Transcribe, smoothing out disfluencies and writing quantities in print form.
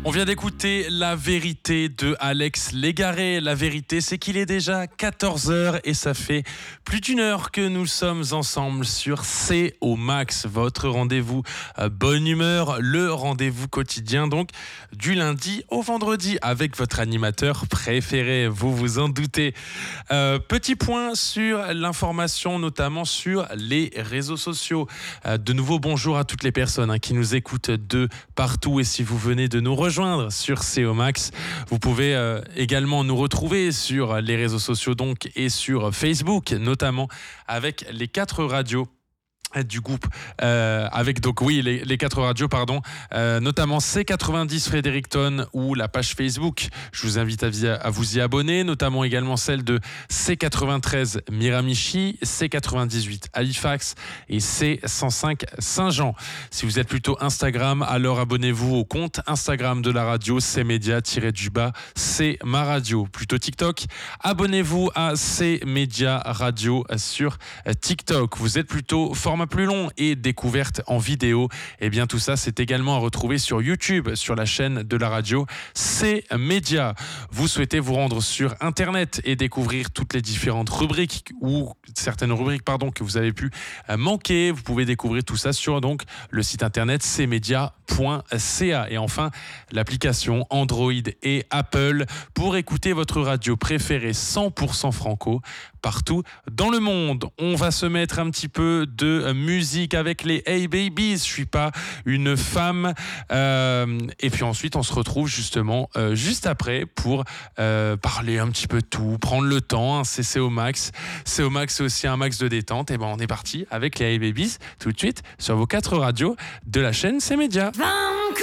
On vient d'écouter La Vérité de Alex Légaré. La vérité, c'est qu'il est déjà 14h et ça fait plus d'une heure que nous sommes ensemble sur C'est au Max, votre rendez-vous bonne humeur, le rendez-vous quotidien donc du lundi au vendredi avec votre animateur préféré, vous vous en doutez. Petit point sur l'information, notamment sur les réseaux sociaux. De nouveau, bonjour à toutes les personnes qui nous écoutent de partout et si vous venez de nous rejoindre sur C'est au Max, vous pouvez également nous retrouver sur les réseaux sociaux donc et sur Facebook, notamment avec les 4 radios du groupe avec donc oui les 4 radios notamment C90 Fredericton ou la page Facebook. Je vous invite à vous y abonner, notamment également celle de C93 Miramichi, C98 Halifax et C105 Saint-Jean. Si vous êtes plutôt Instagram, alors abonnez-vous au compte Instagram de la radio C-Média-du-bas C'est ma radio. Plutôt TikTok, abonnez-vous à C-Média Radio sur TikTok. Vous êtes plutôt format plus long et découverte en vidéo, et bien tout ça c'est également à retrouver sur YouTube, sur la chaîne de la radio C'est Média. Vous souhaitez vous rendre sur internet et découvrir toutes les différentes rubriques ou certaines rubriques que vous avez pu manquer, vous pouvez découvrir tout ça sur donc le site internet cmedia.ca et enfin l'application Android et Apple pour écouter votre radio préférée 100% franco partout dans le monde. On va se mettre un petit peu de musique avec les Hey Babies, je suis pas une femme, et puis ensuite on se retrouve justement juste après pour parler un petit peu de tout, prendre le temps, c'est au max. C'est au max, c'est aussi un max de détente, et on est parti avec les Hey Babies tout de suite sur vos 4 radios de la chaîne C'est Média. 20